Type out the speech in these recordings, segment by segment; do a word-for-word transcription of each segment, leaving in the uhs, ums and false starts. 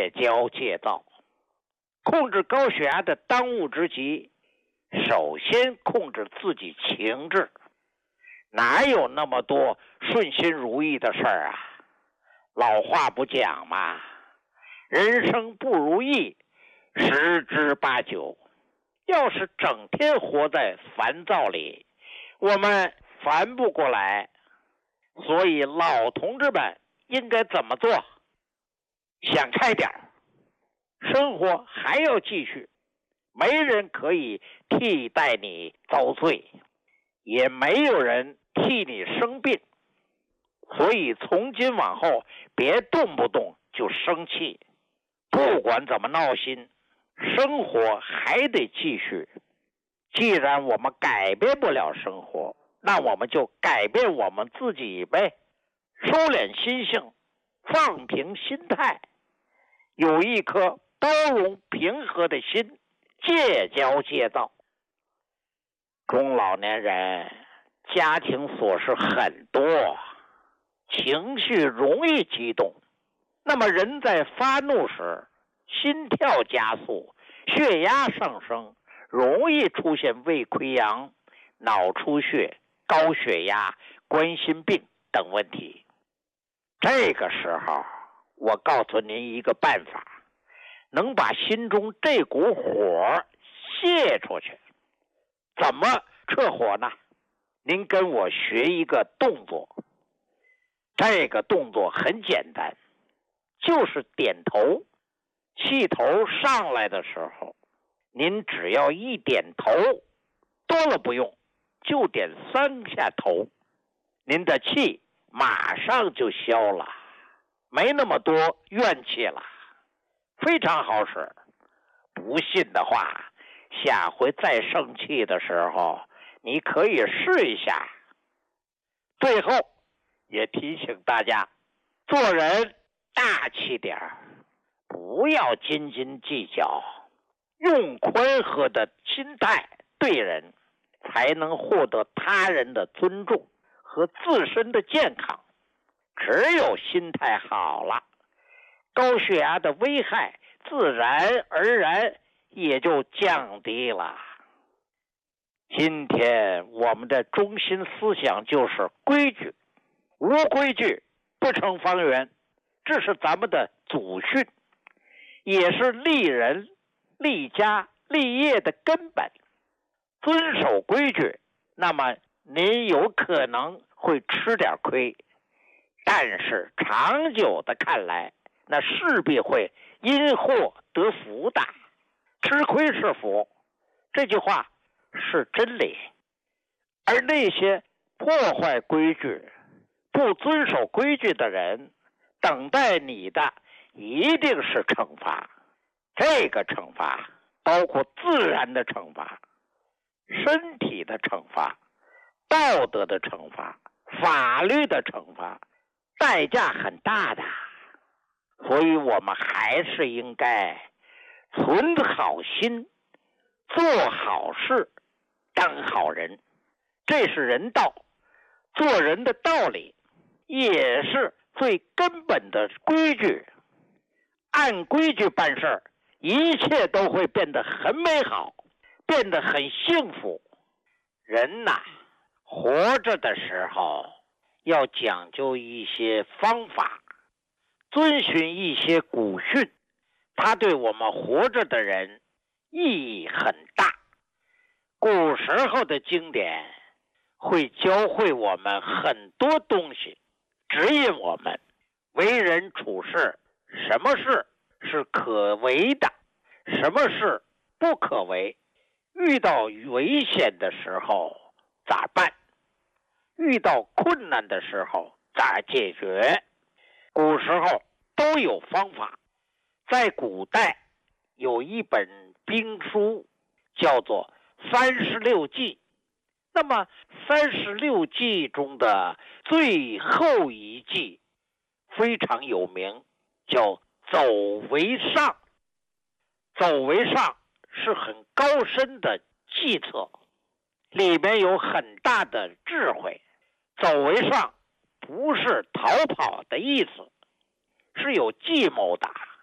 戒骄戒躁。控制高血压的当务之急，首先控制自己情志。哪有那么多顺心如意的事儿啊？老话不讲嘛，人生不如意十之八九。要是整天活在烦躁里，我们烦不过来。所以老同志们应该怎么做？想开点，生活还要继续，没人可以替代你遭罪，也没有人替你生病。所以从今往后别动不动就生气，不管怎么闹心，生活还得继续。既然我们改变不了生活，那我们就改变我们自己呗。收敛心性，放平心态，有一颗包容平和的心，戒骄戒躁。中老年人家庭琐事很多，情绪容易激动，那么人在发怒时心跳加速，血压上升，容易出现胃溃疡、脑出血、高血压、冠心病等问题。这个时候我告诉您一个办法，能把心中这股火泄出去。怎么撤火呢？您跟我学一个动作。这个动作很简单，就是点头。气头上来的时候，您只要一点头，多了不用，就点三下头，您的气马上就消了，没那么多怨气了，非常好使。不信的话，下回再生气的时候，你可以试一下。最后也提醒大家，做人大气点儿，不要斤斤计较，用宽和的心态对人，才能获得他人的尊重和自身的健康。只有心态好了，高血压的危害自然而然也就降低了。今天我们的中心思想就是规矩，无规矩不成方圆，这是咱们的祖训，也是立人、立家、立业的根本。遵守规矩，那么您有可能会吃点亏，但是长久的看来，那势必会因祸得福的。吃亏是福，这句话是真理。而那些破坏规矩、不遵守规矩的人，等待你的一定是惩罚。这个惩罚包括自然的惩罚、身体的惩罚、道德的惩罚、法律的惩罚，代价很大的。所以我们还是应该存好心，做好事，当好人。这是人道，做人的道理，也是最根本的规矩。按规矩办事儿，一切都会变得很美好，变得很幸福。人呐，活着的时候要讲究一些方法，遵循一些古训，它对我们活着的人意义很大。古时候的经典会教会我们很多东西，指引我们为人处事，什么事是可为的，什么事不可为，遇到危险的时候咋办，遇到困难的时候咋解决。古时候都有方法。在古代有一本兵书叫做三十六计，那么三十六计中的最后一计非常有名，叫走为上。走为上是很高深的计策，里面有很大的智慧。走为上不是逃跑的意思，是有计谋的。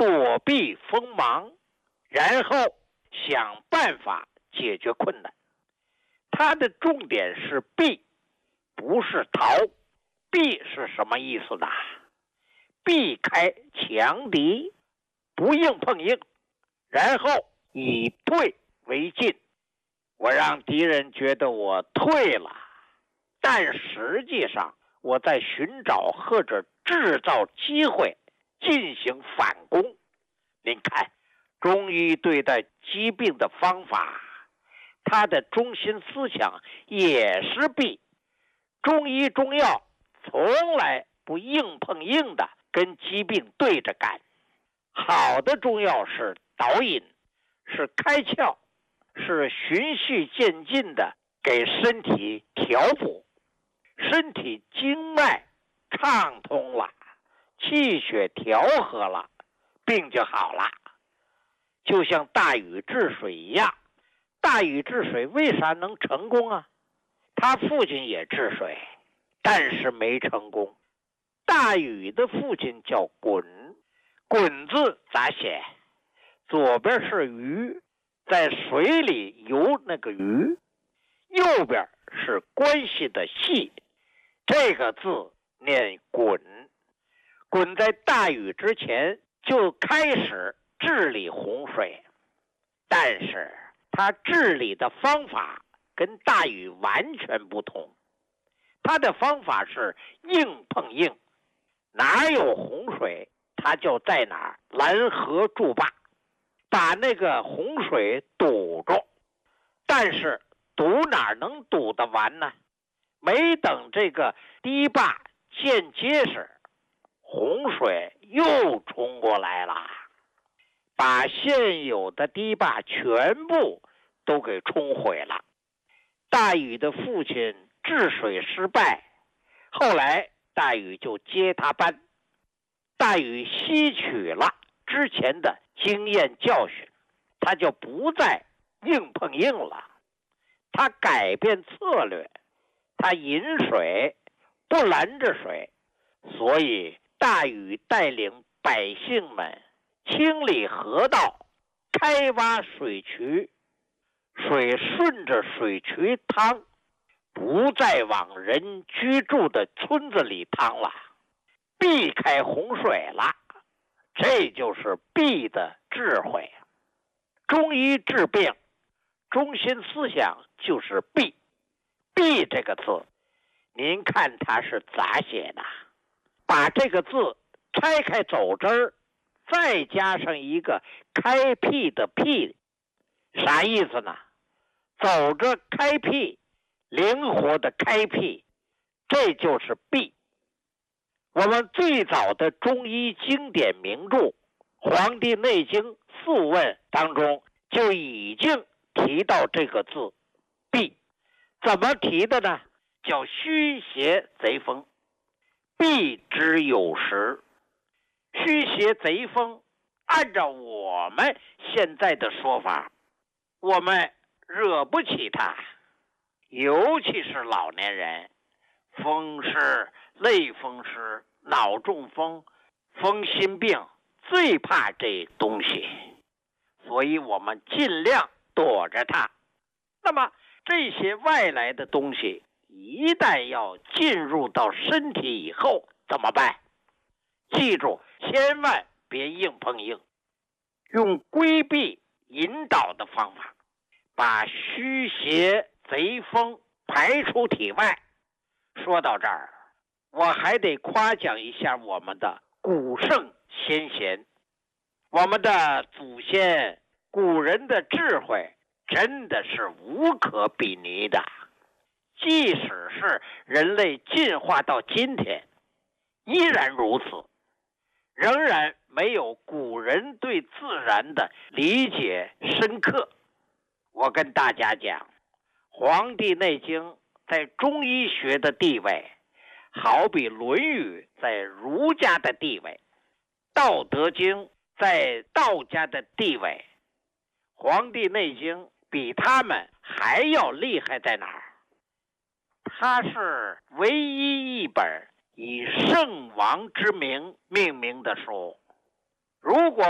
躲避锋芒，然后想办法解决困难。它的重点是避，不是逃。避是什么意思呢？避开强敌，不硬碰硬，然后以退为进。我让敌人觉得我退了，但实际上我在寻找或者制造机会进行反攻。您看，中医对待疾病的方法，它的中心思想也是避。中医中药从来不硬碰硬的跟疾病对着干。好的中药是导引，是开窍，是循序渐进的给身体调补，身体经脉畅通了，气血调和了，病就好了。就像大禹治水一样，大禹治水为啥能成功啊？他父亲也治水，但是没成功。大禹的父亲叫鲧，鲧字咋写？左边是鱼，在水里游那个鱼，右边是关系的系，这个字念鲧。鲧在大禹之前就开始治理洪水，但是他治理的方法跟大禹完全不同。他的方法是硬碰硬，哪有洪水他就在哪儿拦河筑坝，把那个洪水堵住。但是堵哪能堵得完呢？没等这个堤坝建结实，洪水又冲过来了，把现有的堤坝全部都给冲毁了。大禹的父亲治水失败，后来大禹就接他班。大禹吸取了之前的经验教训，他就不再硬碰硬了，他改变策略，他引水不拦着水。所以大禹带领百姓们清理河道，开挖水渠，水顺着水渠淌，不再往人居住的村子里淌了，避开洪水了。这就是避的智慧。中医治病中心思想就是避。避这个字，您看它是咋写的？把这个字拆开走之儿，再加上一个开辟的辟，啥意思呢？走着开辟，灵活的开辟，这就是避。我们最早的中医经典名著《黄帝内经素问》当中就已经提到这个字避。怎么提的呢？叫虚邪贼风，避之有时。虚邪贼风按照我们现在的说法，我们惹不起他，尤其是老年人，风湿、类风湿、脑中风、风心病，最怕这东西，所以我们尽量躲着它。那么这些外来的东西一旦要进入到身体以后怎么办？记住，千万别硬碰硬，用规避引导的方法，把虚邪贼风排出体外。说到这儿，我还得夸奖一下我们的古圣先贤，我们的祖先古人的智慧真的是无可比拟的。即使是人类进化到今天依然如此，仍然没有古人对自然的理解深刻。我跟大家讲，《黄帝内经》在中医学的地位好比《论语》在儒家的地位，《道德经》在道家的地位，《黄帝内经》比他们还要厉害在哪儿？它是唯一一本以圣王之名命名的书。如果